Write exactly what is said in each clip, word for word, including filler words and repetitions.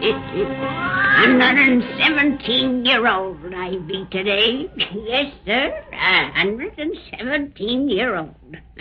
one hundred seventeen year old I be today. Yes, sir, a hundred and seventeen year old.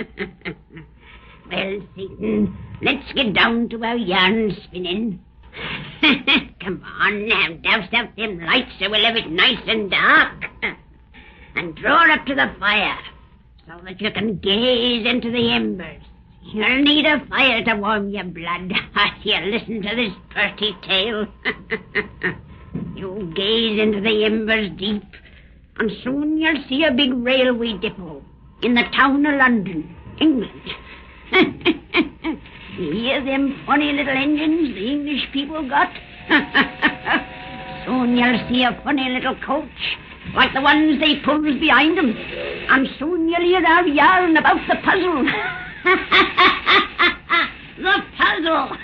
Well, Satan, let's get down to our yarn spinning. Come on now, douse out them lights so we'll have it nice and dark. And draw up to the fire so that you can gaze into the embers. You'll need a fire to warm your blood as you listen to this pretty tale. You gaze into the embers deep, and soon you'll see a big railway depot in the town of London, England. You hear them funny little engines the English people got? Soon you'll see a funny little coach like the ones they pulls behind them. And soon you'll hear our yarn about the puzzle. The puzzle.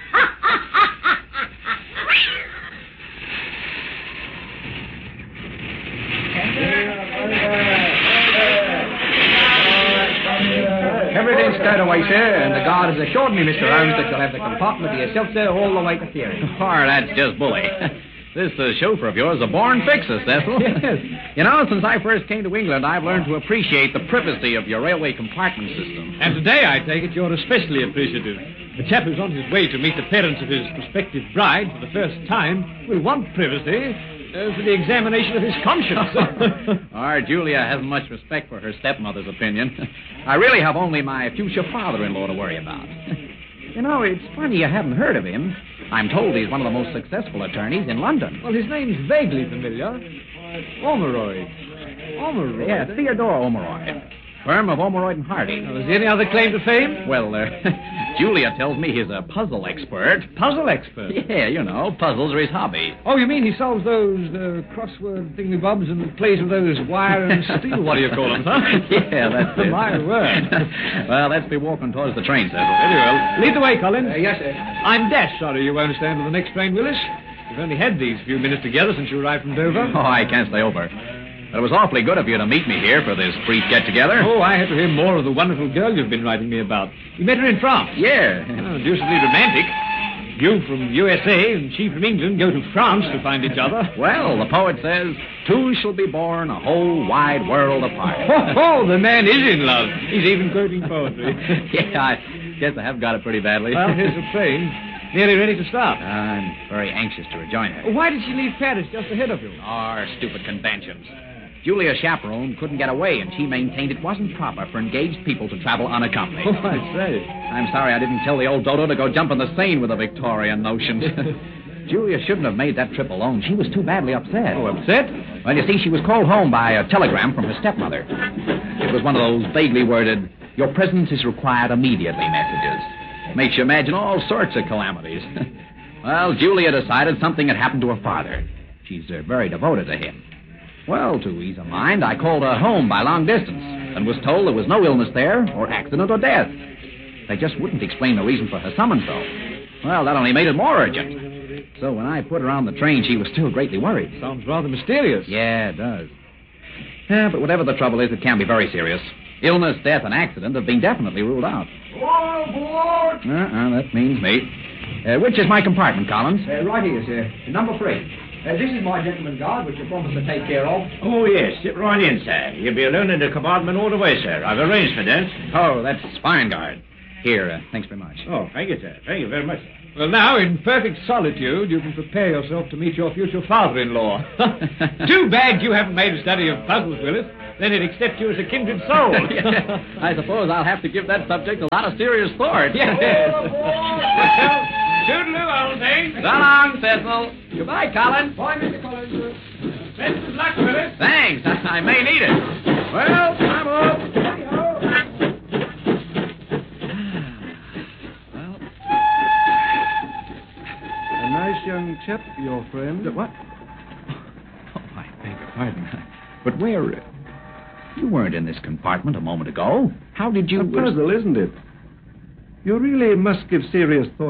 Everything's stowed away, sir, and the guard has assured me, Mister Holmes, that you'll have the compartment to yourself, sir, all the way to Theory. Oh, that's just bully. This uh, chauffeur of yours is a born fixer, Cecil. Yes. You know, since I first came to England, I've learned to appreciate the privacy of your railway compartment system. And today, I take it, you're especially appreciative. The chap who's on his way to meet the parents of his prospective bride for the first time will want privacy uh, for the examination of his conscience. Our Julia hasn't much respect for her stepmother's opinion. I really have only my future father-in-law to worry about. You know, it's funny you haven't heard of him. I'm told he's one of the most successful attorneys in London. Well, his name's vaguely familiar. Ormeroyd. Ormeroyd? Yeah, Theodore Ormeroyd. Firm of Ormeroyd and Hardy. Now, is there any other claim to fame? Well, uh, Julia tells me he's a puzzle expert. Puzzle expert? Yeah, you know, puzzles are his hobby. Oh, you mean he solves those uh, crossword thingy-bobs and plays with those wire and steel, what do you call them, huh? Yeah, that's it. My word. Well, let's be walking towards the train, Cecil. Very well. Lead the way, Colin. Uh, yes, sir. I'm dashed sorry you won't stand for the next train, Willis. We've only had these few minutes together since you arrived from Dover. Oh, I can't stay over. But it was awfully good of you to meet me here for this brief get-together. Oh, I had to hear more of the wonderful girl you've been writing me about. You met her in France. Yeah. Oh, deucedly romantic. You from U S A and she from England go to France to find each other. Well, the poet says, two shall be born a whole wide world apart. Oh, oh, the man is in love. He's even quoting poetry. Yeah, I guess I have got it pretty badly. Well, here's the train. Nearly ready to start. I'm very anxious to rejoin her. Why did she leave Paris just ahead of you? Our stupid conventions. Julia's chaperone couldn't get away, and she maintained it wasn't proper for engaged people to travel unaccompanied. Oh, I say. I'm sorry I didn't tell the old dodo to go jump in the Seine with the Victorian notions. Julia shouldn't have made that trip alone. She was too badly upset. Oh, upset? Well, you see, she was called home by a telegram from her stepmother. It was one of those vaguely worded, your presence is required immediately messages. Makes you imagine all sorts of calamities. Well, Julia decided something had happened to her father. She's uh, very devoted to him. Well, to ease her mind, I called her home by long distance and was told there was no illness there or accident or death. They just wouldn't explain the reason for her summons, though. Well, that only made it more urgent. So when I put her on the train, she was still greatly worried. Sounds rather mysterious. Yeah, it does. Yeah, but whatever the trouble is, it can be very serious. Illness, death, and accident have been definitely ruled out. All aboard! Uh-uh, that means me. Uh, which is my compartment, Collins? Uh, right here, sir. Number three. Uh, this is my gentleman guard, which you promised to take care of. Oh, yes. Sit right in, sir. You'll be alone in the compartment all the way, sir. I've arranged for that. Oh, that's fine, guard. Here, uh, thanks very much. Oh, thank you, sir. Thank you very much, sir. Well, now, in perfect solitude, you can prepare yourself to meet your future father-in-law. Too bad you haven't made a study of puzzles, Willis. Then he'd accept you as a kindred soul. Yeah, I suppose I'll have to give that subject a lot of serious thought. Yes. Well, toodaloo, old thing. So long, Cecil. Goodbye, Collins. Bye, Mister Collins. Best of luck, Willis. Thanks. I may need it. Well, I'm off. Well, A nice young chap, your friend. what? Oh, I beg your pardon. But where... Uh, you weren't in this compartment a moment ago. How did you... A puzzle, isn't it? You really must give serious thought